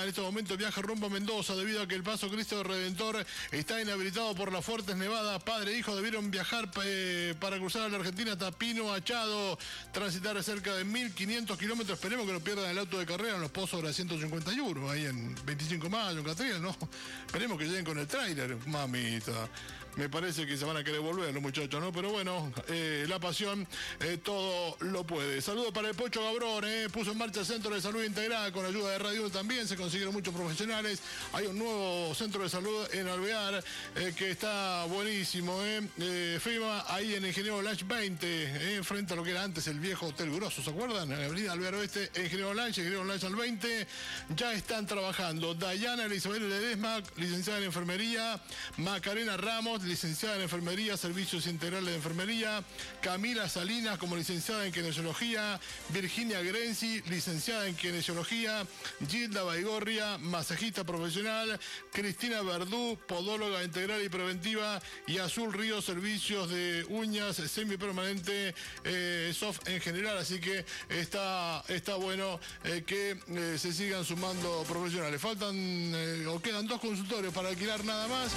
En este momento viaja rumbo a Mendoza debido a que el paso Cristo Redentor está inhabilitado por las fuertes nevadas. Padre e hijo debieron viajar para cruzar a la Argentina hasta Pino Achado, transitar cerca de 1.500 kilómetros. Esperemos que no pierdan el auto de carrera en los pozos de la 151, ahí en 25 de mayo, en Catriel, ¿no? Esperemos que lleguen con el tráiler, mamita. Me parece que se van a querer volver los muchachos, ¿no? Pero bueno, la pasión todo lo puede. Saludos para el Pocho Gabrón, puso en marcha el Centro de Salud Integral con ayuda de Radio también. Se consiguieron muchos profesionales. Hay un nuevo centro de salud en Alvear que está buenísimo. FEMA ahí en Ingeniero Lange 20, frente a lo que era antes el viejo Hotel Grosso, ¿se acuerdan? En la avenida Alvear Oeste, Ingeniero Lange al 20. Ya están trabajando Dayana Elizabeth Ledesma, licenciada en Enfermería. Macarena Ramos, licenciada en Enfermería, Servicios Integrales de Enfermería. Camila Salinas como licenciada en Kinesiología. Virginia Grenzi, licenciada en Kinesiología. Gilda Baigorria, masajista profesional. Cristina Verdú, podóloga integral y preventiva. Y Azul Río, servicios de uñas semipermanente, soft en general. Así que está bueno que se sigan sumando profesionales. Faltan o quedan 2 consultorios para alquilar nada más.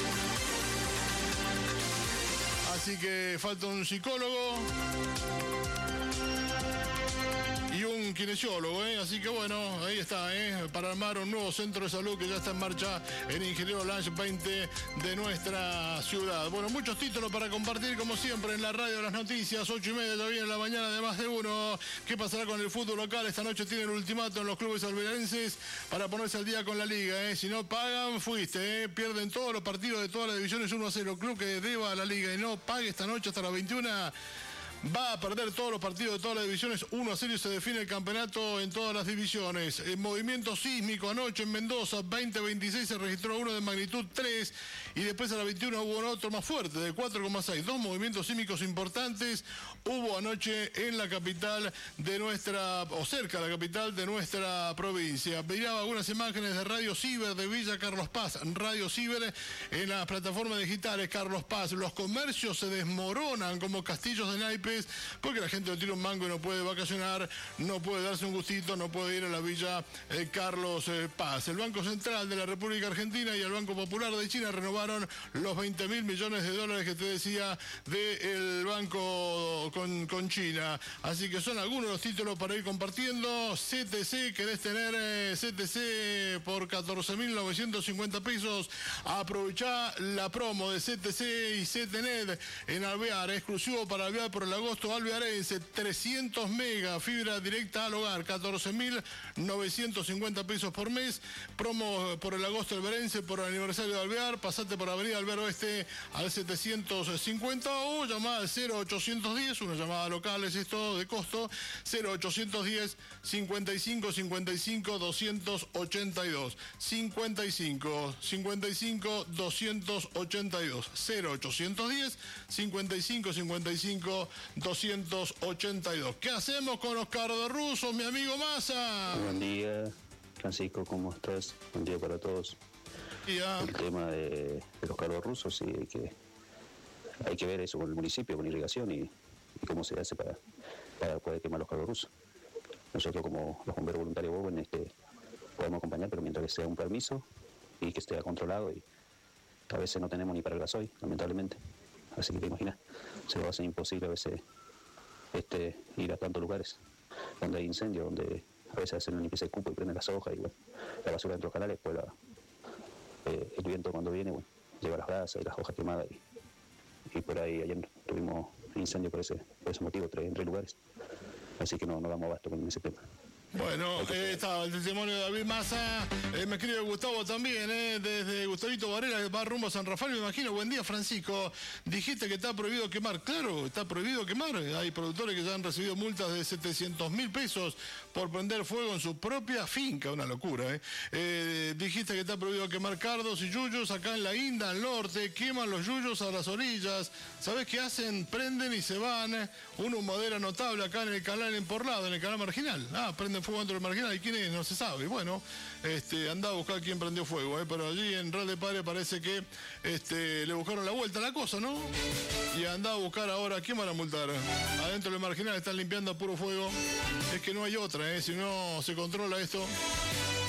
Así que falta un psicólogo y un kinesiólogo, así que bueno, ahí está, para armar un nuevo centro de salud que ya está en marcha en Ingeniero Lange 20 de nuestra ciudad. Bueno, muchos títulos para compartir como siempre en la radio de las noticias, 8:30 ya viene la mañana de Más de Uno. ¿Qué pasará con el fútbol local? Esta noche tiene el ultimato en los clubes alvearenses para ponerse al día con la liga, si no pagan, fuiste, pierden todos los partidos de todas las divisiones 1-0. Club que deba a la liga y no pague esta noche hasta las 21 va a perder todos los partidos de todas las divisiones 1-0 y se define el campeonato en todas las divisiones. El movimiento sísmico anoche en Mendoza, 20-26, se registró uno de magnitud 3 y después a la 21 hubo otro más fuerte, de 4,6. 2 movimientos sísmicos importantes hubo anoche en la capital de nuestra, o cerca de la capital de nuestra provincia. Miraba algunas imágenes de Radio Ciber de Villa Carlos Paz. Radio Ciber en las plataformas digitales Carlos Paz. Los comercios se desmoronan como castillos de naipes porque la gente no tiene un mango y no puede vacacionar, no puede darse un gustito, no puede ir a la Villa Carlos Paz. El Banco Central de la República Argentina y el Banco Popular de China renovaron los 20.000 millones de dólares que te decía del banco con China. Así que son algunos de los títulos para ir compartiendo. CTC, querés tener CTC por 14.950 pesos. Aprovechá la promo de CTC y CTNet en Alvear, exclusivo para Alvear por el agosto alvearense, 300 mega, fibra directa al hogar, 14.950 pesos por mes. Promo por el agosto alvearense, por el aniversario de Alvear. Pasate por Avenida Alvear Oeste al 750 o llamada al 0810, una llamada local es esto de costo, 0810 55 55 282 55 55 282 0810 55 55 282. ¿Qué hacemos con Oscar de Russo, mi amigo Massa? Buen día, Francisco, ¿cómo estás? Buen día para todos. Ya. El tema de los carros rusos, sí, hay que ver eso con el municipio, con irrigación y cómo se hace para poder quemar los carros rusos. Nosotros como los bomberos voluntarios Bowen podemos acompañar, pero mientras que sea un permiso y que esté controlado, y a veces no tenemos ni para el gasoil, lamentablemente. Así que te imaginas, se va a hacer imposible a veces ir a tantos lugares donde hay incendios, donde a veces hacen una limpieza de cupo y prenden las hojas y bueno, la basura dentro de los canales, pues el viento cuando viene, bueno, lleva las brasas y las hojas quemadas y por ahí ayer tuvimos incendio por ese motivo, en 3 lugares. Así que no damos abasto con ese tema. Bueno, está el testimonio de David Massa. Me escribe Gustavo también, desde Gustavito Varela, va rumbo a San Rafael, me imagino. Buen día, Francisco. Dijiste que está prohibido quemar. Claro, está prohibido quemar. Hay productores que ya han recibido multas de 700.000 pesos por prender fuego en su propia finca. Una locura, Dijiste que está prohibido quemar cardos y yuyos. Acá en la Inda, al norte, queman los yuyos a las orillas. ¿Sabés qué hacen? Prenden y se van. Una humadera notable acá en el canal Emporlado, en el canal marginal. Prenden fuego dentro del marginal. ¿Y quién es? No se sabe. Bueno, anda a buscar quién prendió fuego, pero allí en Real de Padre parece que le buscaron la vuelta a la cosa, ¿no? Y anda a buscar ahora, ¿quién van a multar? Adentro del marginal están limpiando a puro fuego. Es que no hay otra, si no se controla esto.